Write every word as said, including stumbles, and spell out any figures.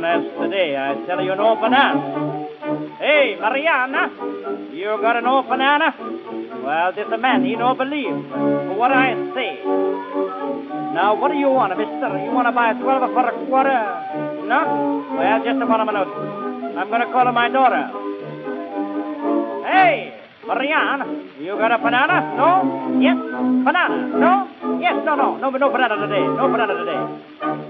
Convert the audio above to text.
bananas today. I tell you, no bananas. Hey, Mariana, you got no banana? Well, this a man, he don't believe what I say. Now, what do you want, mister? You want to buy twelve for a quarter? No? Well, just a moment. I'm going to call my daughter. Hey, Marianne, you got a banana? No? Yes? Banana? No? Yes, no, no. No, no banana today. No banana today.